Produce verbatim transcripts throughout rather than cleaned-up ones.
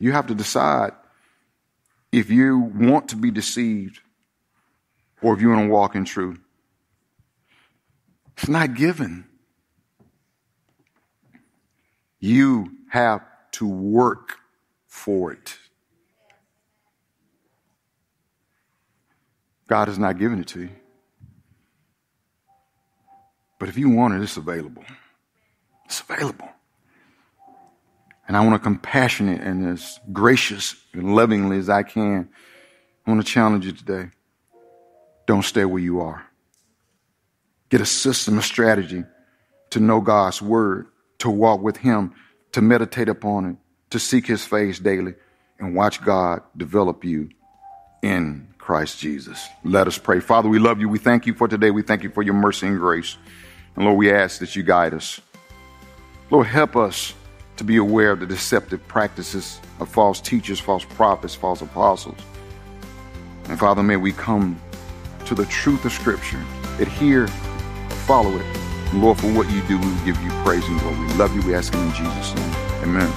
You have to decide if you want to be deceived or if you want to walk in truth. It's not given. You have to work for it. God has not given it to you. But if you want it, it's available. It's available. And I want to compassionate and as gracious and lovingly as I can, I want to challenge you today. Don't stay where you are. Get a system, a strategy to know God's word, to walk with him, to meditate upon it, to seek his face daily, and watch God develop you in Christ Jesus. Let us pray. Father, we love you. We thank you for today. We thank you for your mercy and grace. And Lord, we ask that you guide us. Lord, help us to be aware of the deceptive practices of false teachers, false prophets, false apostles. And Father, may we come to the truth of Scripture, adhere, follow it. And Lord, for what you do, we will give you praise and glory. We love you. We ask it in Jesus' name. Amen.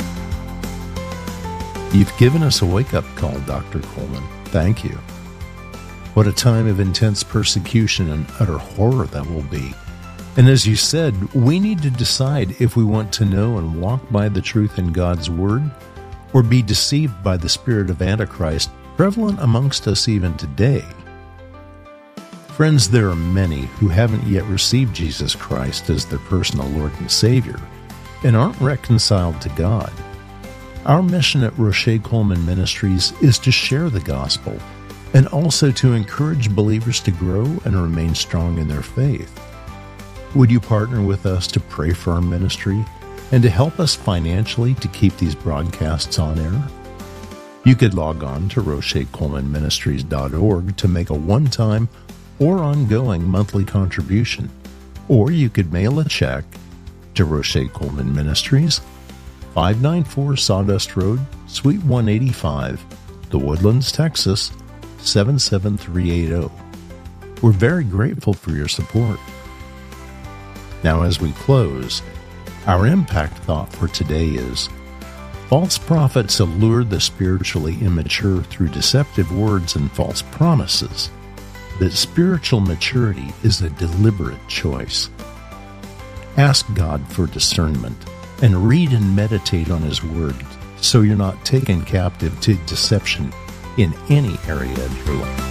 You've given us a wake-up call, Doctor Coleman. Thank you. What a time of intense persecution and utter horror that will be. And as you said, we need to decide if we want to know and walk by the truth in God's Word or be deceived by the spirit of Antichrist prevalent amongst us even today. Friends, there are many who haven't yet received Jesus Christ as their personal Lord and Savior and aren't reconciled to God. Our mission at Roche Coleman Ministries is to share the gospel and also to encourage believers to grow and remain strong in their faith. Would you partner with us to pray for our ministry and to help us financially to keep these broadcasts on air? You could log on to roche coleman ministries dot org to make a one-time or ongoing monthly contribution, or you could mail a check to Roche Coleman Ministries, five ninety-four Sawdust Road, Suite one eighty-five, The Woodlands, Texas, seven seven three eight zero. We're very grateful for your support. Now, as we close, our impact thought for today is, false prophets allure the spiritually immature through deceptive words and false promises, but spiritual maturity is a deliberate choice. Ask God for discernment and read and meditate on His Word so you're not taken captive to deception in any area of your life.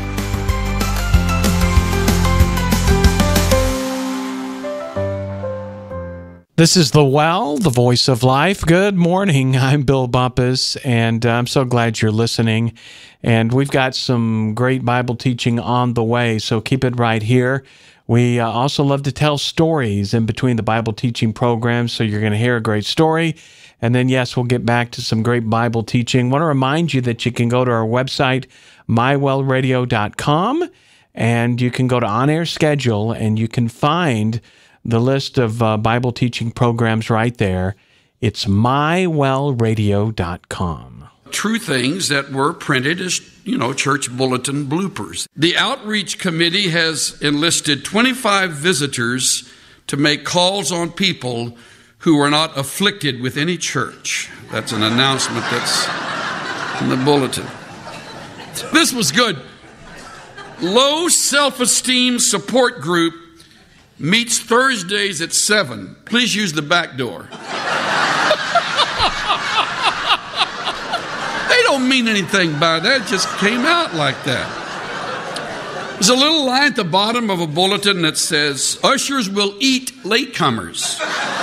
This is The Well, the voice of life. Good morning. I'm Bill Bumpus, and I'm so glad you're listening. And we've got some great Bible teaching on the way, so keep it right here. We uh, also love to tell stories in between the Bible teaching programs, so you're going to hear a great story. And then, yes, we'll get back to some great Bible teaching. I want to remind you that you can go to our website, my well radio dot com, and you can go to On Air Schedule, and you can find the list of uh, Bible teaching programs right there. It's my well radio dot com. True things that were printed as, you know, church bulletin bloopers. The outreach committee has enlisted twenty-five visitors to make calls on people who are not afflicted with any church. That's an announcement that's in the bulletin. This was good. Low self-esteem support group meets Thursdays at seven. Please use the back door. They don't mean anything by that. It just came out like that. There's a little line at the bottom of a bulletin that says, ushers will eat latecomers.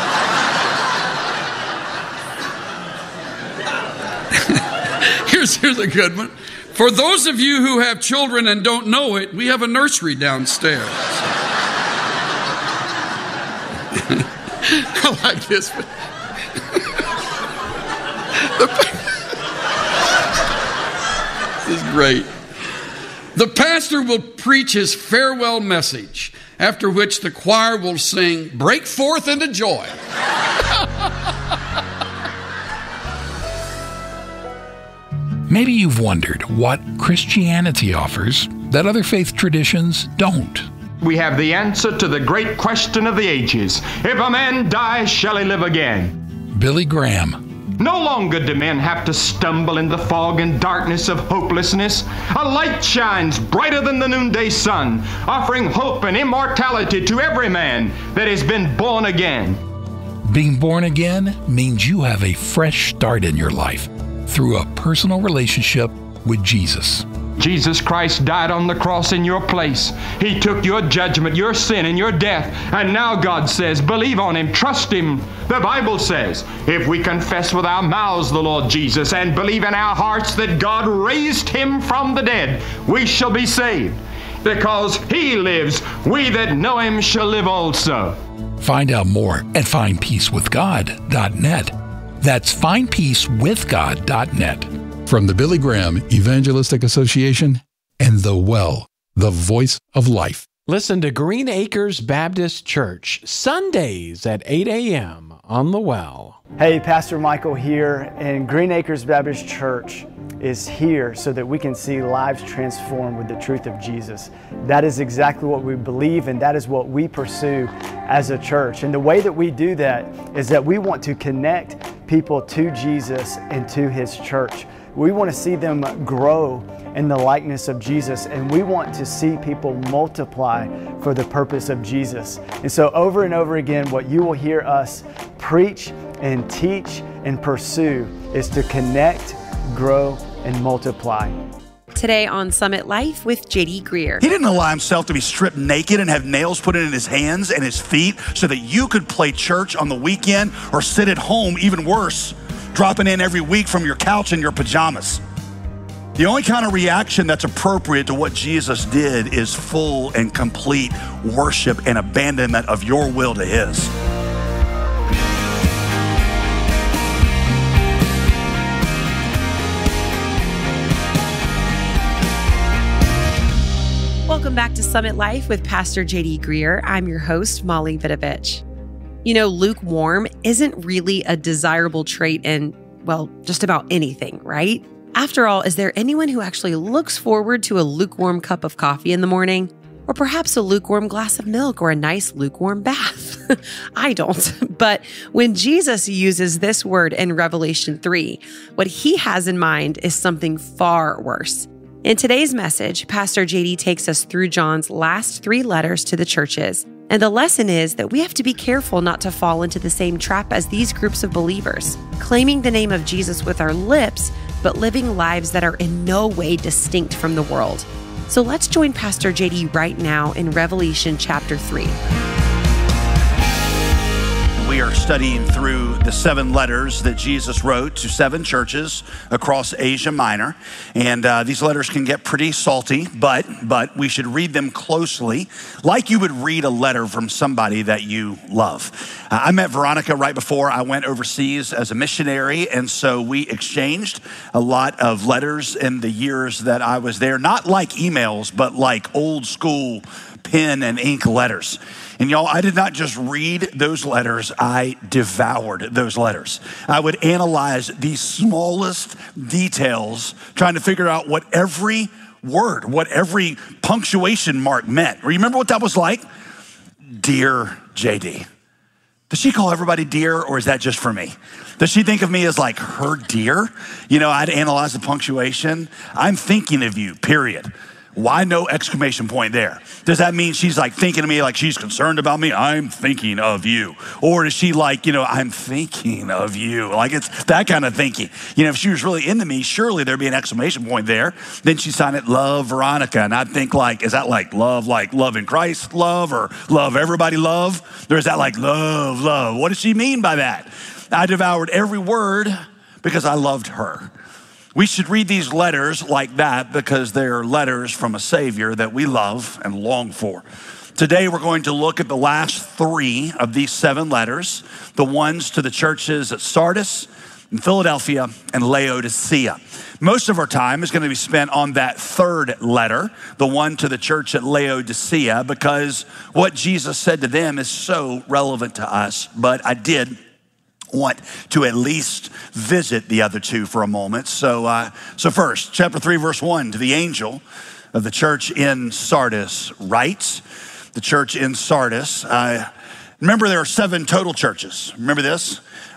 here's, here's a good one. For those of you who have children and don't know it, we have a nursery downstairs. I like this. This is great. The pastor will preach his farewell message, after which the choir will sing, "Break Forth into Joy." Maybe you've wondered what Christianity offers that other faith traditions don't. We have the answer to the great question of the ages. If a man die, shall he live again? Billy Graham. No longer do men have to stumble in the fog and darkness of hopelessness. A light shines brighter than the noonday sun, offering hope and immortality to every man that has been born again. Being born again means you have a fresh start in your life through a personal relationship with Jesus. Jesus Christ died on the cross in your place. He took your judgment, your sin, and your death. And now God says, believe on Him, trust Him. The Bible says, if we confess with our mouths the Lord Jesus and believe in our hearts that God raised Him from the dead, we shall be saved. Because He lives, we that know Him shall live also. Find out more at find peace with god dot net. That's find peace with god dot net. From the Billy Graham Evangelistic Association and The Well, the voice of life. Listen to Green Acres Baptist Church, Sundays at eight a.m. on The Well. Hey, Pastor Michael here, and Green Acres Baptist Church is here so that we can see lives transformed with the truth of Jesus. That is exactly what we believe, and that is what we pursue as a church. And the way that we do that is that we want to connect people to Jesus and to His church. We want to see them grow in the likeness of Jesus, and we want to see people multiply for the purpose of Jesus. And so over and over again, what you will hear us preach and teach and pursue is to connect, grow, and multiply. Today on Summit Life with J D Greer. He didn't allow himself to be stripped naked and have nails put in his hands and his feet so that you could play church on the weekend or sit at home, even worse, dropping in every week from your couch in your pajamas. The only kind of reaction that's appropriate to what Jesus did is full and complete worship and abandonment of your will to His. Welcome back to Summit Life with Pastor J D Greer. I'm your host, Molly Vidovich. You know, lukewarm isn't really a desirable trait in, well, just about anything, right? After all, is there anyone who actually looks forward to a lukewarm cup of coffee in the morning? Or perhaps a lukewarm glass of milk or a nice lukewarm bath? I don't. But when Jesus uses this word in Revelation three, what He has in mind is something far worse. In today's message, Pastor J D takes us through John's last three letters to the churches. And the lesson is that we have to be careful not to fall into the same trap as these groups of believers, claiming the name of Jesus with our lips, but living lives that are in no way distinct from the world. So let's join Pastor J D right now in Revelation chapter three. We are studying through the seven letters that Jesus wrote to seven churches across Asia Minor. And uh, these letters can get pretty salty, but but we should read them closely, like you would read a letter from somebody that you love. Uh, I met Veronica right before I went overseas as a missionary, and so we exchanged a lot of letters in the years that I was there, not like emails, but like old school pen and ink letters. And y'all, I did not just read those letters, I devoured those letters. I would analyze the smallest details, trying to figure out what every word, what every punctuation mark meant. Remember what that was like? Dear J D. Does she call everybody dear, or is that just for me? Does she think of me as like her dear? You know, I'd analyze the punctuation. I'm thinking of you, period. Why no exclamation point there? Does that mean she's like thinking of me like she's concerned about me? I'm thinking of you. Or is she like, you know, I'm thinking of you? Like it's that kind of thinking. You know, if she was really into me, surely there'd be an exclamation point there. Then she'd sign it, love Veronica. And I'd think like, is that like love, like love in Christ love, or love everybody love? Or is that like love, love? What does she mean by that? I devoured every word because I loved her. We should read these letters like that because they're letters from a Savior that we love and long for. Today, we're going to look at the last three of these seven letters, the ones to the churches at Sardis, and Philadelphia, and Laodicea. Most of our time is going to be spent on that third letter, the one to the church at Laodicea, because what Jesus said to them is so relevant to us. But I did want to at least visit the other two for a moment. So, uh, so first, chapter three, verse one, to the angel of the church in Sardis writes, the church in Sardis. Uh, remember, there are seven total churches. Remember this?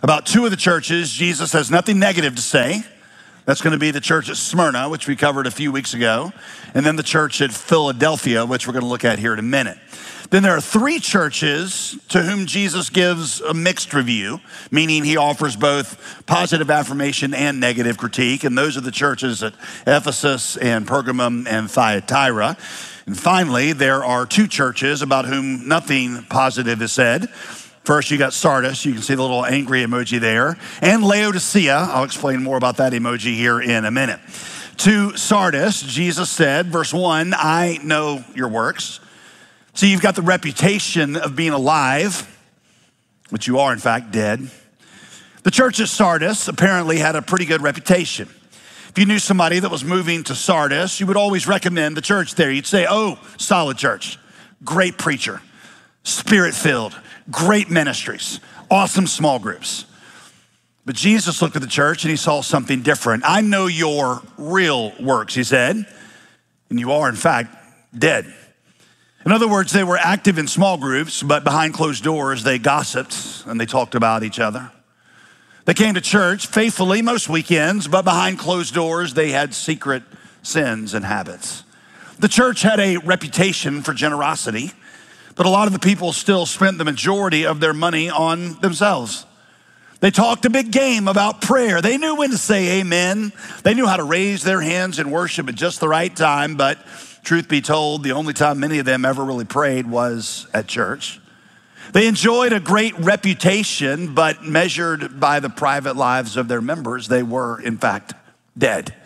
About two of the churches, Jesus has nothing negative to say. That's going to be the church at Smyrna, which we covered a few weeks ago, and then the church at Philadelphia, which we're going to look at here in a minute. Then there are three churches to whom Jesus gives a mixed review, meaning he offers both positive affirmation and negative critique, and those are the churches at Ephesus and Pergamum and Thyatira. And finally, there are two churches about whom nothing positive is said. First, you got Sardis. You can see the little angry emoji there. And Laodicea. I'll explain more about that emoji here in a minute. To Sardis, Jesus said, verse one, I know your works. So you've got the reputation of being alive, but you are in fact dead. The church at Sardis apparently had a pretty good reputation. If you knew somebody that was moving to Sardis, you would always recommend the church there. You'd say, oh, solid church, great preacher, spirit-filled, great ministries, awesome small groups. But Jesus looked at the church and he saw something different. I know your real works, he said, and you are in fact dead. In other words, they were active in small groups, but behind closed doors, they gossiped and they talked about each other. They came to church faithfully most weekends, but behind closed doors, they had secret sins and habits. The church had a reputation for generosity, but a lot of the people still spent the majority of their money on themselves. They talked a big game about prayer. They knew when to say amen. They knew how to raise their hands and worship at just the right time, but truth be told, the only time many of them ever really prayed was at church. They enjoyed a great reputation, but measured by the private lives of their members, they were, in fact, dead.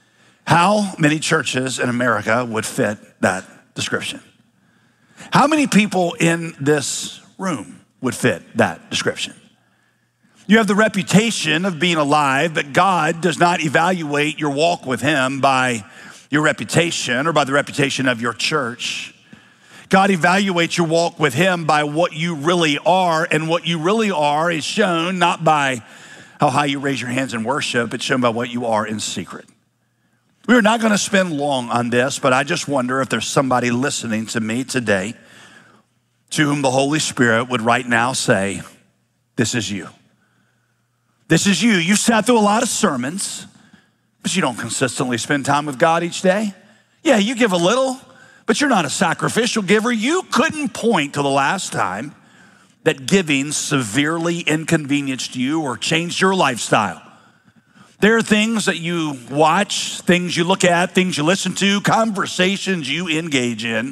How many churches in America would fit that description? How many people in this room would fit that description? You have the reputation of being alive, but God does not evaluate your walk with him by your reputation or by the reputation of your church. God evaluates your walk with him by what you really are, and what you really are is shown not by how high you raise your hands in worship, it's shown by what you are in secret. We are not going to spend long on this, but I just wonder if there's somebody listening to me today to whom the Holy Spirit would right now say, this is you. This is you. You sat through a lot of sermons, but you don't consistently spend time with God each day. Yeah, you give a little, but you're not a sacrificial giver. You couldn't point to the last time that giving severely inconvenienced you or changed your lifestyle. There are things that you watch, things you look at, things you listen to, conversations you engage in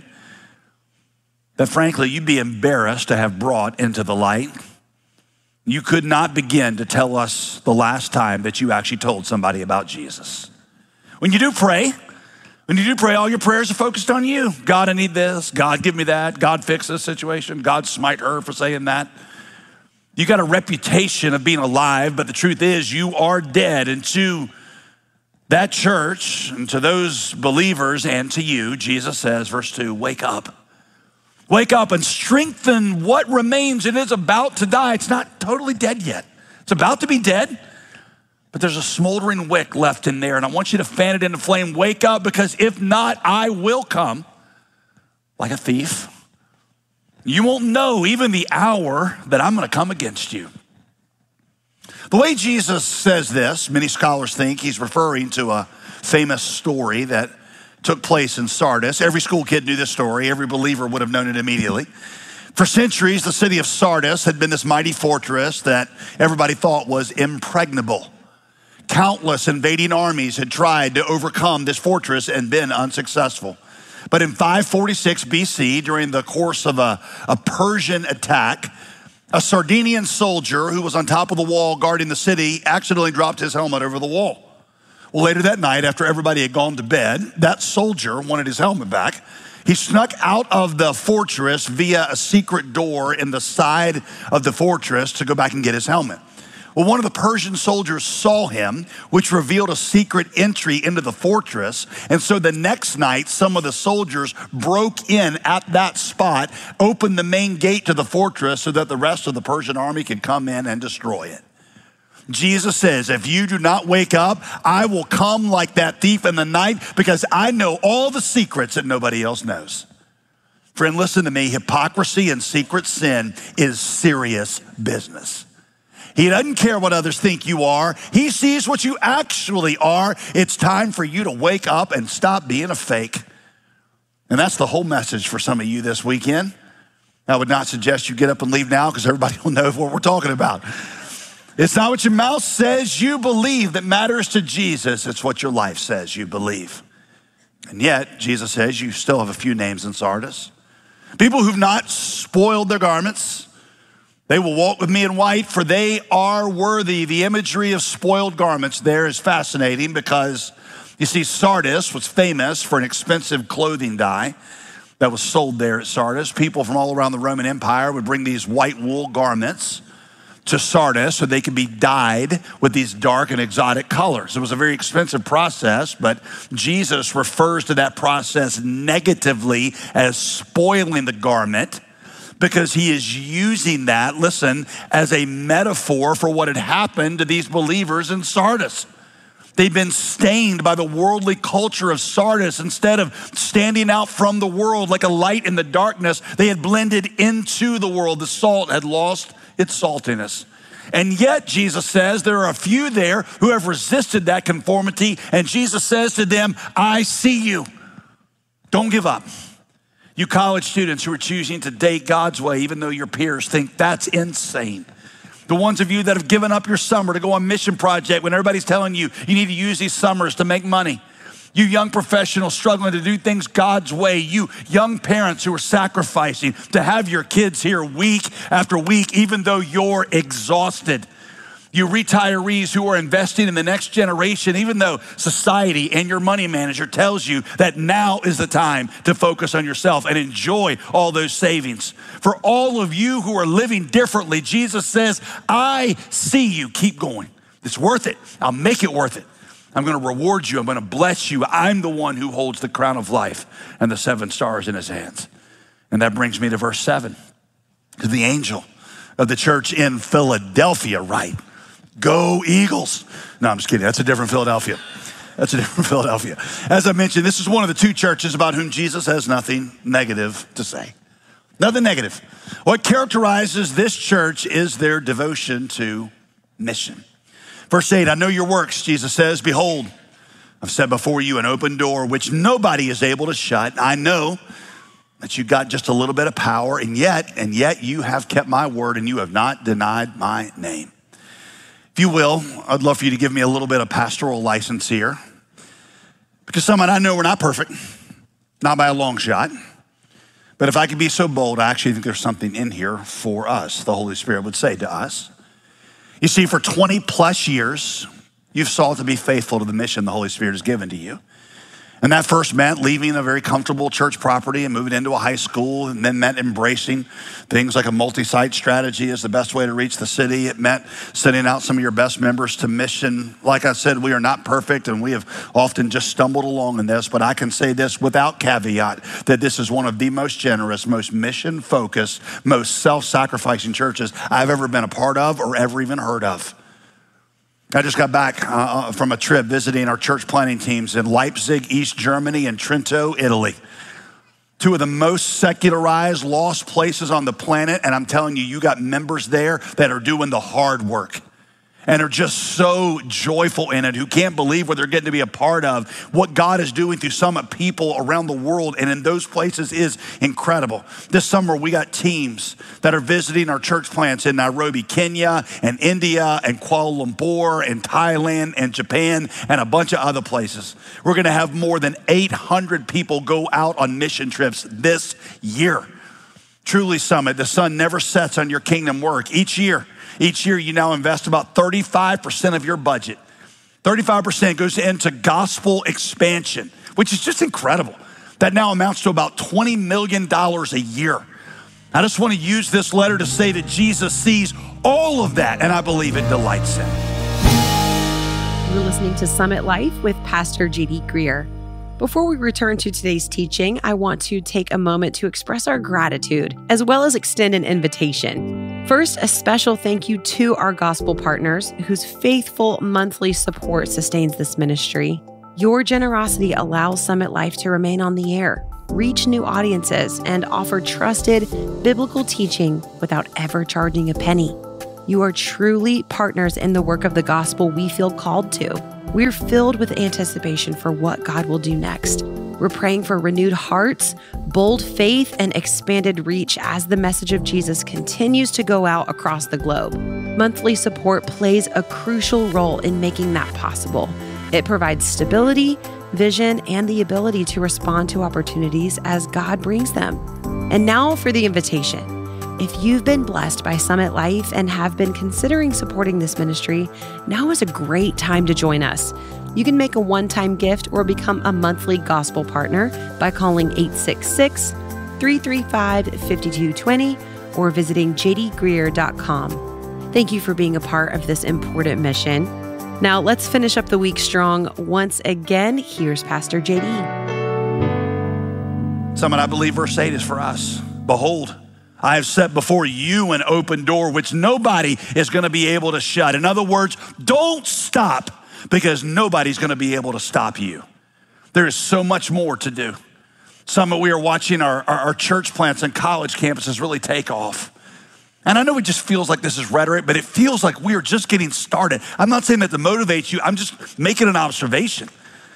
that frankly you'd be embarrassed to have brought into the light. You could not begin to tell us the last time that you actually told somebody about Jesus. When you do pray, when you do pray, all your prayers are focused on you. God, I need this. God, give me that. God, fix this situation. God, smite her for saying that. You got a reputation of being alive, but the truth is you are dead. And to that church and to those believers and to you, Jesus says, verse two, wake up. Wake up and strengthen what remains. It is about to die. It's not totally dead yet. It's about to be dead, but there's a smoldering wick left in there, and I want you to fan it into flame. Wake up, because if not, I will come like a thief. You won't know even the hour that I'm going to come against you. The way Jesus says this, many scholars think he's referring to a famous story that took place in Sardis. Every school kid knew this story. Every believer would have known it immediately. For centuries, the city of Sardis had been this mighty fortress that everybody thought was impregnable. Countless invading armies had tried to overcome this fortress and been unsuccessful. But in five forty-six B C, during the course of a, a Persian attack, a Sardinian soldier who was on top of the wall guarding the city accidentally dropped his helmet over the wall. Well, later that night, after everybody had gone to bed, that soldier wanted his helmet back. He snuck out of the fortress via a secret door in the side of the fortress to go back and get his helmet. Well, one of the Persian soldiers saw him, which revealed a secret entry into the fortress. And so the next night, some of the soldiers broke in at that spot, opened the main gate to the fortress so that the rest of the Persian army could come in and destroy it. Jesus says, if you do not wake up, I will come like that thief in the night, because I know all the secrets that nobody else knows. Friend, listen to me. Hypocrisy and secret sin is serious business. He doesn't care what others think you are. He sees what you actually are. It's time for you to wake up and stop being a fake. And that's the whole message for some of you this weekend. I would not suggest you get up and leave now because everybody will know what we're talking about. It's not what your mouth says you believe that matters to Jesus. It's what your life says you believe. And yet, Jesus says you still have a few names in Sardis. People who've not spoiled their garments. They will walk with me in white, for they are worthy. The imagery of spoiled garments there is fascinating because, you see, Sardis was famous for an expensive clothing dye that was sold there at Sardis. People from all around the Roman Empire would bring these white wool garments to Sardis so they could be dyed with these dark and exotic colors. It was a very expensive process, but Jesus refers to that process negatively as spoiling the garment because he is using that, listen, as a metaphor for what had happened to these believers in Sardis. They'd been stained by the worldly culture of Sardis. Instead of standing out from the world like a light in the darkness, they had blended into the world. The salt had lost its saltiness. And yet, Jesus says, there are a few there who have resisted that conformity. And Jesus says to them, I see you. Don't give up. You college students who are choosing to date God's way, even though your peers think that's insane. The ones of you that have given up your summer to go on mission project when everybody's telling you you need to use these summers to make money. You young professionals struggling to do things God's way. You young parents who are sacrificing to have your kids here week after week, even though you're exhausted. You retirees who are investing in the next generation, even though society and your money manager tells you that now is the time to focus on yourself and enjoy all those savings. For all of you who are living differently, Jesus says, I see you. Keep going. It's worth it. I'll make it worth it. I'm going to reward you. I'm going to bless you. I'm the one who holds the crown of life and the seven stars in his hands. And that brings me to verse seven. To the angel of the church in Philadelphia, write, Go Eagles. No, I'm just kidding. That's a different Philadelphia. That's a different Philadelphia. As I mentioned, this is one of the two churches about whom Jesus has nothing negative to say. Nothing negative. What characterizes this church is their devotion to mission. Verse eight, I know your works, Jesus says. Behold, I've set before you an open door which nobody is able to shut. I know that you got just a little bit of power, and yet, and yet you have kept my word and you have not denied my name. If you will, I'd love for you to give me a little bit of pastoral license here. Because someone, I know we're not perfect, not by a long shot. But if I could be so bold, I actually think there's something in here for us, the Holy Spirit would say to us. You see, for twenty plus years, you've sought to be faithful to the mission the Holy Spirit has given to you. And that first meant leaving a very comfortable church property and moving into a high school, and then meant embracing things like a multi-site strategy is the best way to reach the city. It meant sending out some of your best members to mission. Like I said, we are not perfect, and we have often just stumbled along in this, but I can say this without caveat, that this is one of the most generous, most mission-focused, most self-sacrificing churches I've ever been a part of or ever even heard of. I just got back uh, from a trip visiting our church planting teams in Leipzig, East Germany, and Trento, Italy. Two of the most secularized, lost places on the planet. And I'm telling you, you got members there that are doing the hard work and are just so joyful in it, who can't believe what they're getting to be a part of. What God is doing through some people around the world and in those places is incredible. This summer, we got teams that are visiting our church plants in Nairobi, Kenya, and India, and Kuala Lumpur, and Thailand, and Japan, and a bunch of other places. We're gonna have more than eight hundred people go out on mission trips this year. Truly Summit, the sun never sets on your kingdom work. Each year, Each year, you now invest about thirty-five percent of your budget. thirty-five percent goes into gospel expansion, which is just incredible. That now amounts to about twenty million dollars a year. I just want to use this letter to say that Jesus sees all of that, and I believe it delights him. You're listening to Summit Life with Pastor J D Greer. Before we return to today's teaching, I want to take a moment to express our gratitude, as well as extend an invitation. First, a special thank you to our gospel partners whose faithful monthly support sustains this ministry. Your generosity allows Summit Life to remain on the air, reach new audiences, and offer trusted biblical teaching without ever charging a penny. You are truly partners in the work of the gospel we feel called to. We're filled with anticipation for what God will do next. We're praying for renewed hearts, bold faith, and expanded reach as the message of Jesus continues to go out across the globe. Monthly support plays a crucial role in making that possible. It provides stability, vision, and the ability to respond to opportunities as God brings them. And now for the invitation. If you've been blessed by Summit Life and have been considering supporting this ministry, now is a great time to join us. You can make a one-time gift or become a monthly gospel partner by calling eight six six, three three five, five two two zero or visiting j d greer dot com. Thank you for being a part of this important mission. Now let's finish up the week strong. Once again, here's Pastor J D. Summit, I believe verse eight is for us. Behold, I have set before you an open door which nobody is going to be able to shut. In other words, don't stop because nobody's going to be able to stop you. There is so much more to do. Summit, we are watching our, our, our church plants and college campuses really take off. And I know it just feels like this is rhetoric, but it feels like we are just getting started. I'm not saying that to motivate you. I'm just making an observation.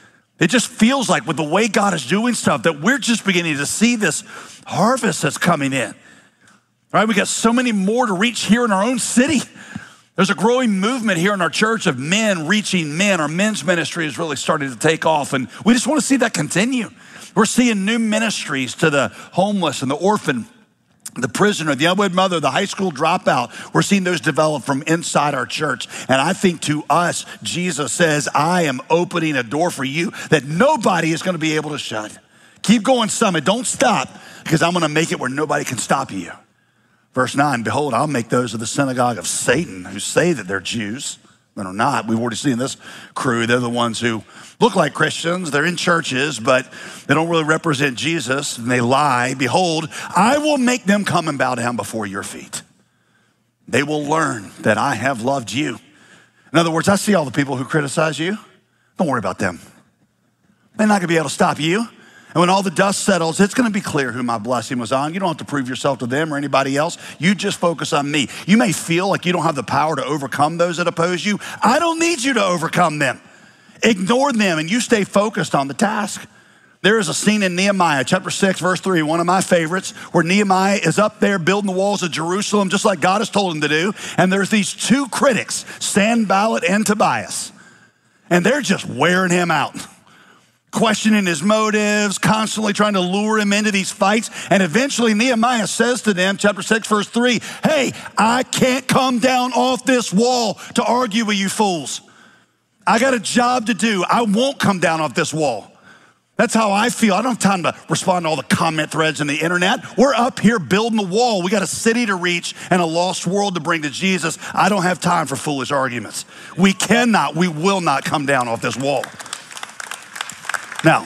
It just feels like with the way God is doing stuff that we're just beginning to see this harvest that's coming in. Right, we got so many more to reach here in our own city. There's a growing movement here in our church of men reaching men. Our men's ministry is really starting to take off, and we just want to see that continue. We're seeing new ministries to the homeless and the orphan, the prisoner, the unwed mother, the high school dropout. We're seeing those develop from inside our church. And I think to us, Jesus says, I am opening a door for you that nobody is going to be able to shut. Keep going, Summit. Don't stop, because I'm going to make it where nobody can stop you. Verse nine, behold, I'll make those of the synagogue of Satan who say that they're Jews, but are not. We've already seen this crew. They're the ones who look like Christians. They're in churches, but they don't really represent Jesus, and they lie. Behold, I will make them come and bow down before your feet. They will learn that I have loved you. In other words, I see all the people who criticize you. Don't worry about them. They're not going to be able to stop you. And when all the dust settles, it's going to be clear who my blessing was on. You don't have to prove yourself to them or anybody else. You just focus on me. You may feel like you don't have the power to overcome those that oppose you. I don't need you to overcome them. Ignore them and you stay focused on the task. There is a scene in Nehemiah chapter six, verse three, one of my favorites, where Nehemiah is up there building the walls of Jerusalem just like God has told him to do. And there's these two critics, Sanballat and Tobias. And they're just wearing him out, questioning his motives, constantly trying to lure him into these fights. And eventually Nehemiah says to them, chapter six, verse three, hey, I can't come down off this wall to argue with you fools. I got a job to do. I won't come down off this wall. That's how I feel. I don't have time to respond to all the comment threads on the internet. We're up here building the wall. We got a city to reach and a lost world to bring to Jesus. I don't have time for foolish arguments. We cannot, we will not come down off this wall. Now,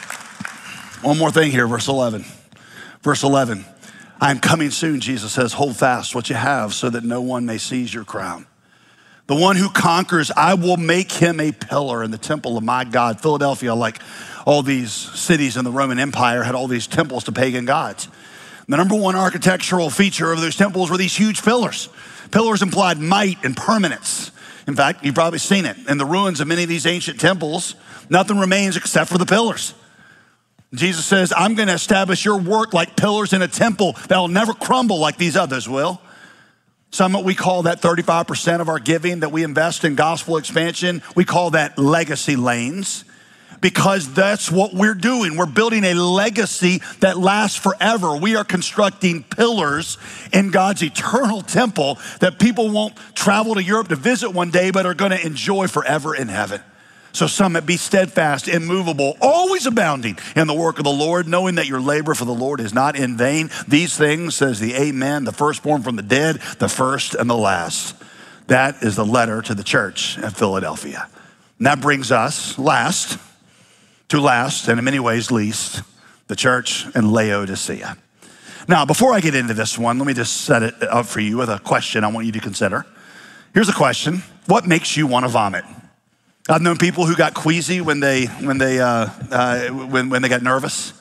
one more thing here, verse eleven. Verse eleven, I am coming soon, Jesus says, hold fast what you have so that no one may seize your crown. The one who conquers, I will make him a pillar in the temple of my God. Philadelphia, like all these cities in the Roman Empire, had all these temples to pagan gods. The number one architectural feature of those temples were these huge pillars. Pillars implied might and permanence. In fact, you've probably seen it. In the ruins of many of these ancient temples, nothing remains except for the pillars. Jesus says, I'm going to establish your work like pillars in a temple that will never crumble like these others will. Some we call that thirty-five percent of our giving that we invest in gospel expansion. We call that legacy lanes, because that's what we're doing. We're building a legacy that lasts forever. We are constructing pillars in God's eternal temple that people won't travel to Europe to visit one day, but are going to enjoy forever in heaven. So Summit, be steadfast, immovable, always abounding in the work of the Lord, knowing that your labor for the Lord is not in vain. These things, says the Amen, the firstborn from the dead, the first and the last. That is the letter to the church at Philadelphia. And that brings us last to last, and in many ways least, the church in Laodicea. Now, before I get into this one, let me just set it up for you with a question I want you to consider. Here's a question. What makes you want to vomit? I've known people who got queasy when they when they uh, uh, when when they got nervous.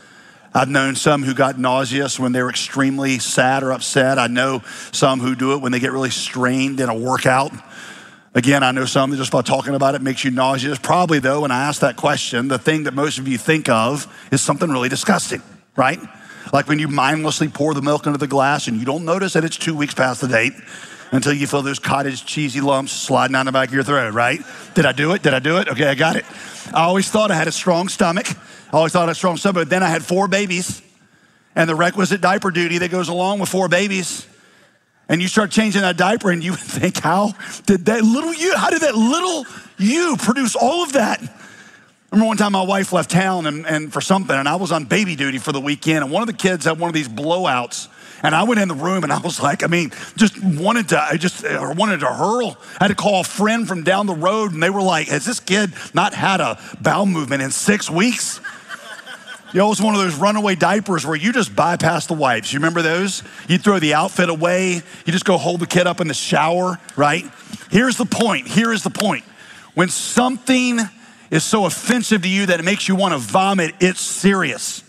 I've known some who got nauseous when they were extremely sad or upset. I know some who do it when they get really strained in a workout. Again, I know some that just by talking about it makes you nauseous. Probably though, when I ask that question, the thing that most of you think of is something really disgusting, right? Like when you mindlessly pour the milk into the glass and you don't notice that it's two weeks past the date until you feel those cottage cheesy lumps sliding down the back of your throat, right? Did I do it? Did I do it? Okay, I got it. I always thought I had a strong stomach. I always thought I had a strong stomach, but then I had four babies and the requisite diaper duty that goes along with four babies. And you start changing that diaper and you think, how did that little you, how did that little you produce all of that? I remember one time my wife left town and, and for something, and I was on baby duty for the weekend, and one of the kids had one of these blowouts, and I went in the room and I was like, I mean, just wanted to, I just or wanted to hurl. I had to call a friend from down the road, and they were like, has this kid not had a bowel movement in six weeks? You know, it was one of those runaway diapers where you just bypass the wipes. You remember those? You throw the outfit away. You just go hold the kid up in the shower, right? Here's the point. Here is the point. When something is so offensive to you that it makes you want to vomit, it's serious.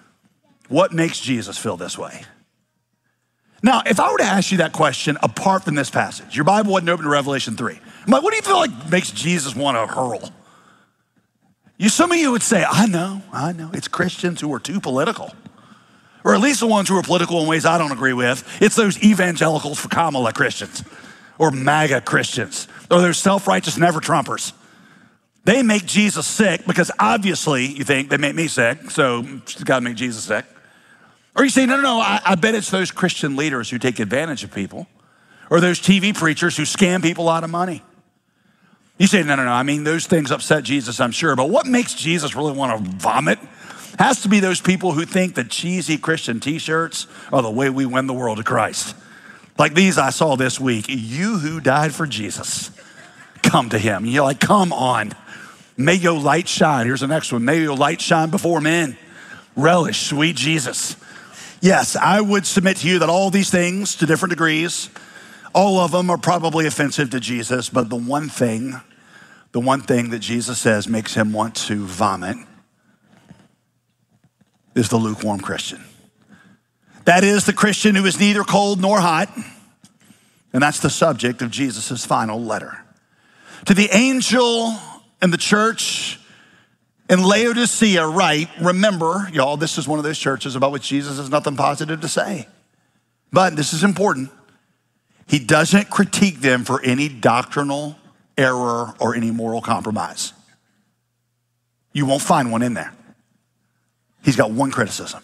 What makes Jesus feel this way? Now, if I were to ask you that question apart from this passage, your Bible wasn't open to Revelation three. I'm like, what do you feel like makes Jesus want to hurl? You, some of you would say, I know, I know. It's Christians who are too political. Or at least the ones who are political in ways I don't agree with. It's those evangelicals for Kamala Christians or MAGA Christians or those self-righteous never-Trumpers. They make Jesus sick because obviously you think they make me sick, so she's got to make Jesus sick. Or you say, no, no, no, I, I bet it's those Christian leaders who take advantage of people or those T V preachers who scam people out of money. You say, no, no, no, I mean, those things upset Jesus, I'm sure, but what makes Jesus really want to vomit? Has to be those people who think that cheesy Christian t-shirts are the way we win the world to Christ. Like these I saw this week, you who died for Jesus, come to him. You're like, come on, may your light shine. Here's the next one, may your light shine before men. Relish, sweet Jesus. Yes, I would submit to you that all these things, to different degrees, all of them are probably offensive to Jesus, but the one thing, the one thing that Jesus says makes him want to vomit is the lukewarm Christian. That is the Christian who is neither cold nor hot, and that's the subject of Jesus' final letter. To the angel in the church in Laodicea, write, remember, y'all, this is one of those churches about which Jesus has nothing positive to say. But this is important. He doesn't critique them for any doctrinal error or any moral compromise. You won't find one in there. He's got one criticism.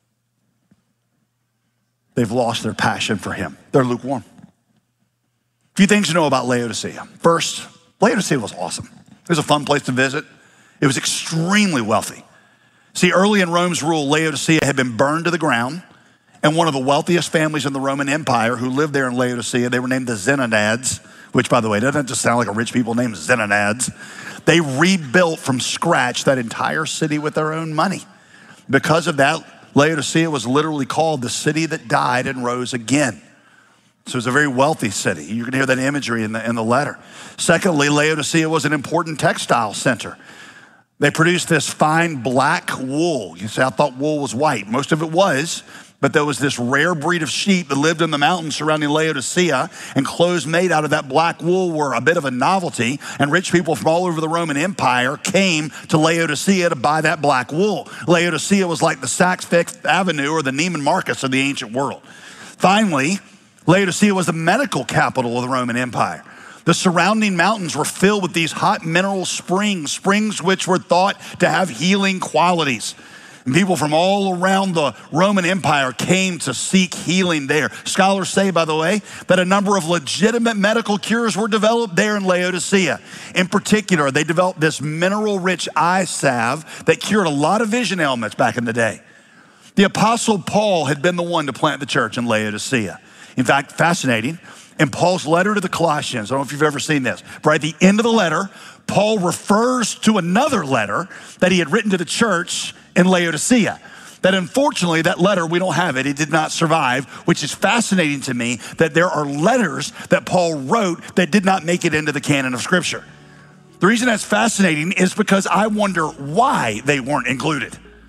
They've lost their passion for him. They're lukewarm. A few things to know about Laodicea. First, Laodicea was awesome. It was a fun place to visit. It was extremely wealthy. See, early in Rome's rule, Laodicea had been burned to the ground, and one of the wealthiest families in the Roman Empire who lived there in Laodicea, they were named the Zenoniads, which, by the way, doesn't just sound like a rich people named Zenoniads. They rebuilt from scratch that entire city with their own money. Because of that, Laodicea was literally called the city that died and rose again. So it was a very wealthy city. You can hear that imagery in the, in the letter. Secondly, Laodicea was an important textile center. They produced this fine black wool. You say, I thought wool was white. Most of it was, but there was this rare breed of sheep that lived in the mountains surrounding Laodicea, and clothes made out of that black wool were a bit of a novelty, and rich people from all over the Roman Empire came to Laodicea to buy that black wool. Laodicea was like the Saks Fifth Avenue or the Neiman Marcus of the ancient world. Finally, Laodicea was the medical capital of the Roman Empire. The surrounding mountains were filled with these hot mineral springs, springs which were thought to have healing qualities. And people from all around the Roman Empire came to seek healing there. Scholars say, by the way, that a number of legitimate medical cures were developed there in Laodicea. In particular, they developed this mineral-rich eye salve that cured a lot of vision ailments back in the day. The Apostle Paul had been the one to plant the church in Laodicea. In fact, fascinating, in Paul's letter to the Colossians, I don't know if you've ever seen this, but at the end of the letter, Paul refers to another letter that he had written to the church in Laodicea. That unfortunately, that letter, we don't have it. It did not survive, which is fascinating to me that there are letters that Paul wrote that did not make it into the canon of Scripture. The reason that's fascinating is because I wonder why they weren't included.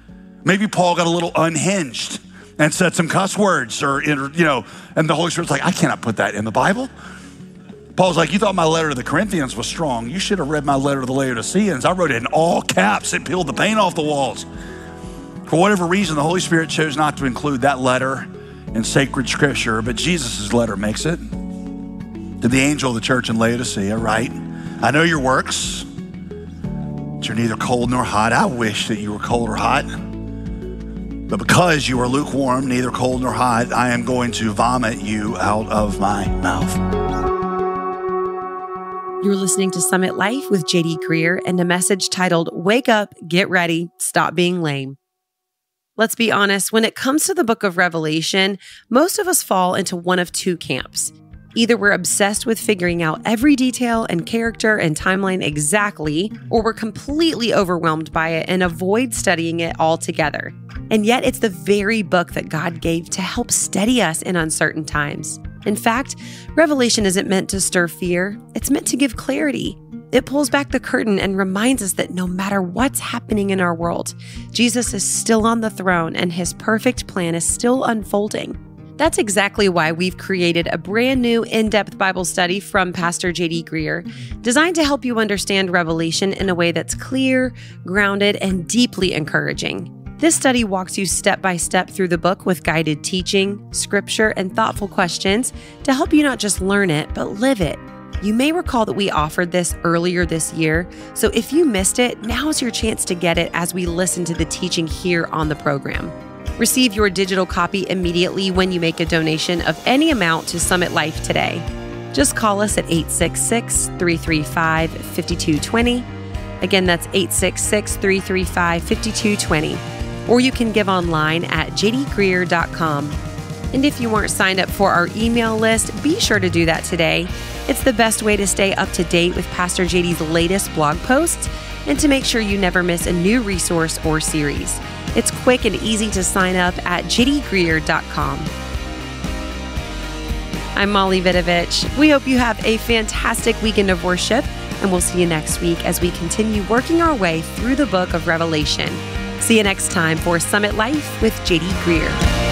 Maybe Paul got a little unhinged and said some cuss words, or, you know, and the Holy Spirit's like, I cannot put that in the Bible. Paul's like, you thought my letter to the Corinthians was strong. You should have read my letter to the Laodiceans. I wrote it in all caps. It peeled the paint off the walls. For whatever reason, the Holy Spirit chose not to include that letter in sacred scripture, but Jesus' letter makes it. To the angel of the church in Laodicea, write, I know your works, but you're neither cold nor hot. I wish that you were cold or hot. But because you are lukewarm, neither cold nor hot, I am going to vomit you out of my mouth. You're listening to Summit Life with J D Greear and a message titled, Wake Up, Get Ready, Stop Being Lame. Let's be honest, when it comes to the book of Revelation, most of us fall into one of two camps. Either we're obsessed with figuring out every detail and character and timeline exactly, or we're completely overwhelmed by it and avoid studying it altogether. And yet it's the very book that God gave to help steady us in uncertain times. In fact, Revelation isn't meant to stir fear, it's meant to give clarity. It pulls back the curtain and reminds us that no matter what's happening in our world, Jesus is still on the throne and his perfect plan is still unfolding. That's exactly why we've created a brand new in-depth Bible study from Pastor J D Greear, designed to help you understand Revelation in a way that's clear, grounded, and deeply encouraging. This study walks you step by step through the book with guided teaching, scripture, and thoughtful questions to help you not just learn it, but live it. You may recall that we offered this earlier this year, so if you missed it, now is your chance to get it as we listen to the teaching here on the program. Receive your digital copy immediately when you make a donation of any amount to Summit Life today. Just call us at eight six six, three three five, five two two zero. Again, that's eight six six, three three five, five two two zero. Or you can give online at j d greear dot com. And if you aren't signed up for our email list, be sure to do that today. It's the best way to stay up to date with Pastor J D's latest blog posts and to make sure you never miss a new resource or series. It's quick and easy to sign up at j d greear dot com. I'm Molly Vidovich. We hope you have a fantastic weekend of worship, and we'll see you next week as we continue working our way through the book of Revelation. See you next time for Summit Life with J D Greear.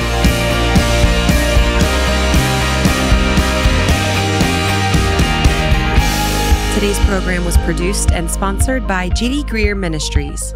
Today's program was produced and sponsored by J D Greear Ministries.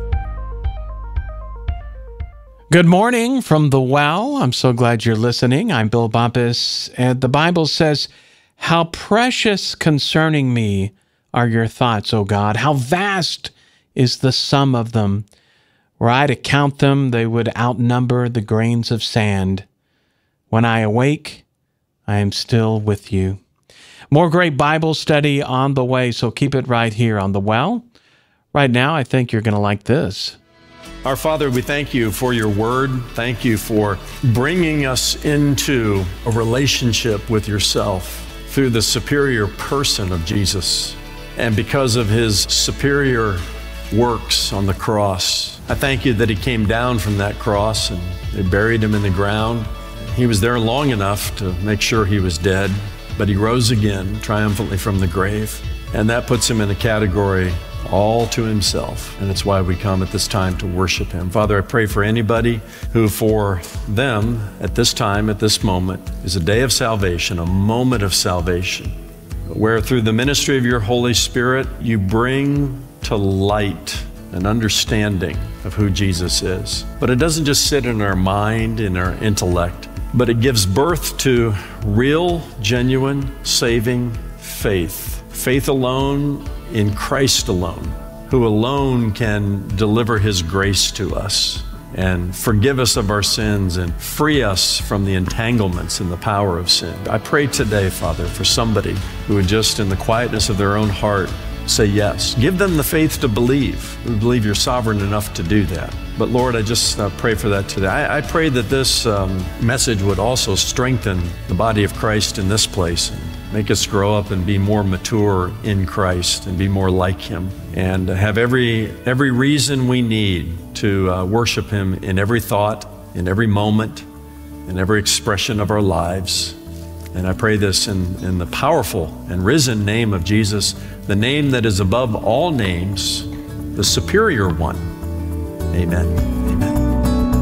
Good morning from the well. I'm so glad you're listening. I'm Bill Bumpus, and the Bible says, how precious concerning me are your thoughts, O God. How vast is the sum of them. Were I to count them, they would outnumber the grains of sand. When I awake, I am still with you. More great Bible study on the way, so keep it right here on The Well. Right now, I think you're going to like this. Our Father, we thank you for your word. Thank you for bringing us into a relationship with yourself through the superior person of Jesus. And because of his superior works on the cross, I thank you that he came down from that cross and they buried him in the ground. He was there long enough to make sure he was dead, but he rose again triumphantly from the grave. And that puts him in a category all to himself. And it's why we come at this time to worship him. Father, I pray for anybody who for them at this time, at this moment, is a day of salvation, a moment of salvation, where through the ministry of your Holy Spirit, you bring to light an understanding of who Jesus is. But it doesn't just sit in our mind, in our intellect, but it gives birth to real, genuine, saving faith. Faith alone in Christ alone, who alone can deliver his grace to us and forgive us of our sins and free us from the entanglements and the power of sin. I pray today, Father, for somebody who would just in the quietness of their own heart say yes. Give them the faith to believe. We believe you're sovereign enough to do that. But Lord, I just uh, pray for that today. I, I pray that this um, message would also strengthen the body of Christ in this place and make us grow up and be more mature in Christ and be more like him and have every, every reason we need to uh, worship him in every thought, in every moment, in every expression of our lives. And I pray this in, in the powerful and risen name of Jesus, the name that is above all names, the superior one. Amen. Amen.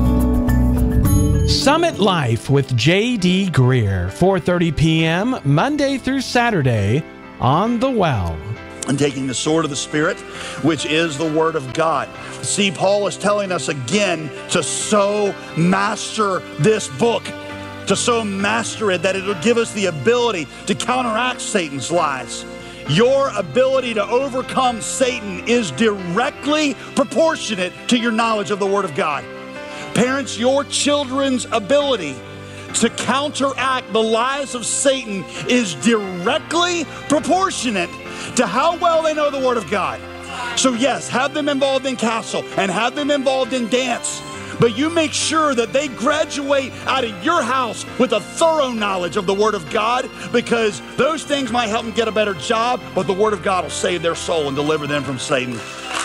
Summit Life with J D. Greer, four thirty p.m., Monday through Saturday on The Well. And taking the sword of the Spirit, which is the Word of God. See, Paul is telling us again to so master this book, to so master it that it'll give us the ability to counteract Satan's lies. Your ability to overcome Satan is directly proportionate to your knowledge of the Word of God. Parents, your children's ability to counteract the lies of Satan is directly proportionate to how well they know the Word of God. So yes, have them involved in castle and have them involved in dance, but you make sure that they graduate out of your house with a thorough knowledge of the Word of God, because those things might help them get a better job, but the Word of God will save their soul and deliver them from Satan.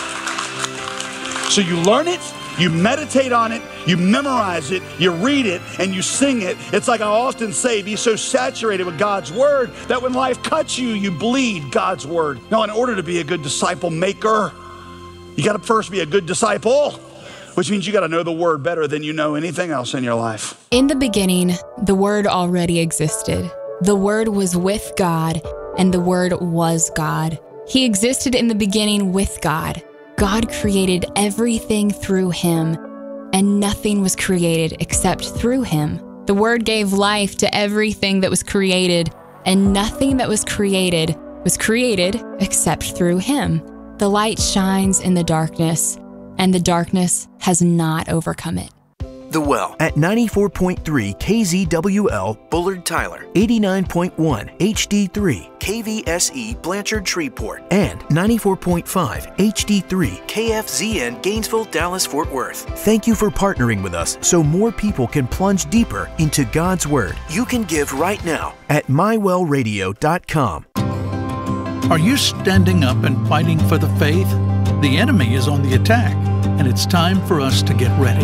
So you learn it, you meditate on it, you memorize it, you read it, and you sing it. It's like I often say, be so saturated with God's Word that when life cuts you, you bleed God's Word. Now, in order to be a good disciple maker, you got to first be a good disciple, which means you got to know the Word better than you know anything else in your life. In the beginning, the Word already existed. The Word was with God, and the Word was God. He existed in the beginning with God. God created everything through him, and nothing was created except through him. The Word gave life to everything that was created, and nothing that was created was created except through him. The light shines in the darkness, and the darkness has not overcome it. The Well at ninety-four point three K Z W L Bullard Tyler, eighty-nine point one H D three K V S E Blanchard Shreveport, and ninety-four point five H D three K F Z N Gainesville, Dallas, Fort Worth. Thank you for partnering with us so more people can plunge deeper into God's Word. You can give right now at my well radio dot com. Are you standing up and fighting for the faith? The enemy is on the attack, and it's time for us to get ready.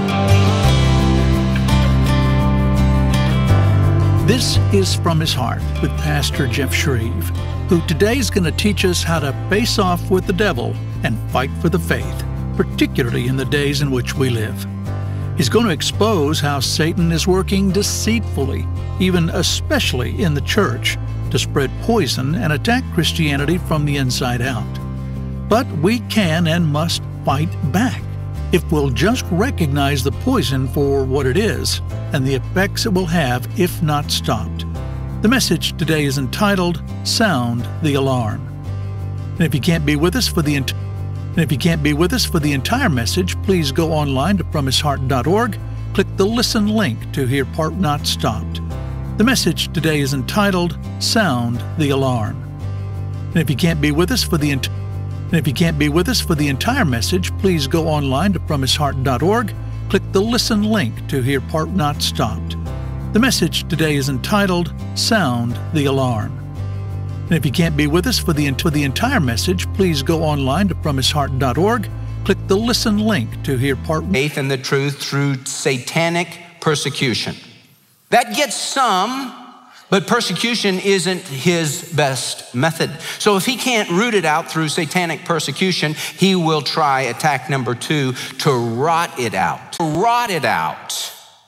This is From His Heart with Pastor Jeff Shreve, who today is going to teach us how to face off with the devil and fight for the faith, particularly in the days in which we live. He's going to expose how Satan is working deceitfully, even especially in the church, to spread poison and attack Christianity from the inside out. But we can and must fight back if we'll just recognize the poison for what it is and the effects it will have if not stopped. The message today is entitled, Sound the Alarm. And if you can't be with us for the ent- and if you can't be with us for the entire message, please go online to from his heart dot org, click the listen link to hear part not stopped. The message today is entitled, Sound the Alarm. And if you can't be with us for the ent- And if you can't be with us for the entire message, please go online to from his heart dot org, click the listen link to hear part not stopped. The message today is entitled, Sound the Alarm. And if you can't be with us for the, for the entire message, please go online to from his heart dot org, click the listen link to hear part... Faith in the truth through satanic persecution. That gets some... But persecution isn't his best method. So if he can't root it out through satanic persecution, he will try attack number two, to rot it out. To rot it out.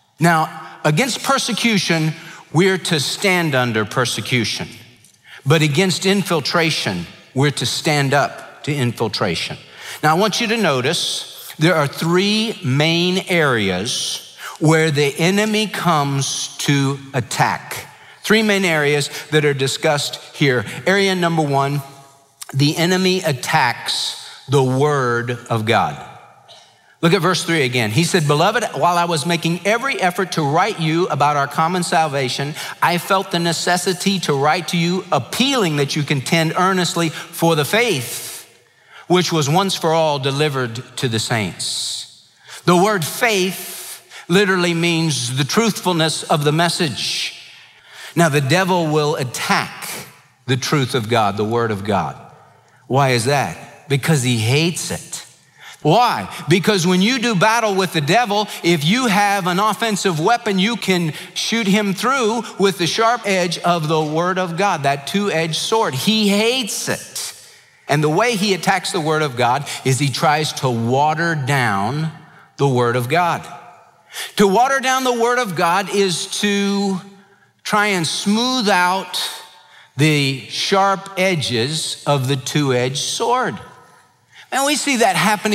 Now, against persecution, we're to stand under persecution. But against infiltration, we're to stand up to infiltration. Now, I want you to notice there are three main areas where the enemy comes to attack. Three main areas that are discussed here. Area number one, the enemy attacks the Word of God. Look at verse three again. He said, Beloved, while I was making every effort to write you about our common salvation, I felt the necessity to write to you, appealing that you contend earnestly for the faith, which was once for all delivered to the saints. The word faith literally means the truthfulness of the message. Now, the devil will attack the truth of God, the Word of God. Why is that? Because he hates it. Why? Because when you do battle with the devil, if you have an offensive weapon, you can shoot him through with the sharp edge of the Word of God, that two-edged sword. He hates it. And the way he attacks the Word of God is he tries to water down the Word of God. To water down the Word of God is to try and smooth out the sharp edges of the two-edged sword. And we see that happening